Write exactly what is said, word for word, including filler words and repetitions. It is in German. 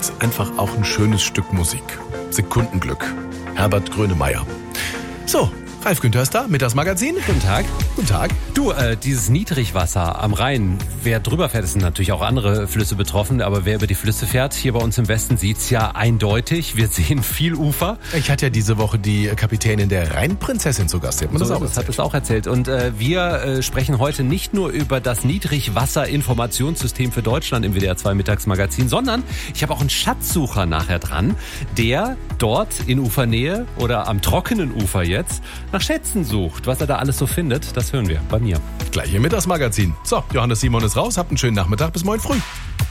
ist einfach auch ein schönes Stück Musik. Sekundenglück. Herbert Grönemeyer. So, Ralf Günther ist da, Mittagsmagazin. Guten Tag. Guten Tag. Du, äh, dieses Niedrigwasser am Rhein, wer drüber fährt, es sind natürlich auch andere Flüsse betroffen, aber wer über die Flüsse fährt, hier bei uns im Westen sieht's ja eindeutig. Wir sehen viel Ufer. Ich hatte ja diese Woche die Kapitänin der Rheinprinzessin zu Gast. Die hat mir So, das auch das erzählt. hat es auch erzählt. Und äh, wir äh, sprechen heute nicht nur über das Niedrigwasser-Informationssystem für Deutschland im W D R zwei Mittagsmagazin, sondern ich habe auch einen Schatzsucher nachher dran, der dort in Ufernähe oder am trockenen Ufer jetzt nach Schätzen sucht. Was er da alles so findet, das hören wir bei mir. Gleich im Mittagsmagazin. So, Johannes Simon ist raus. Habt einen schönen Nachmittag. Bis morgen früh.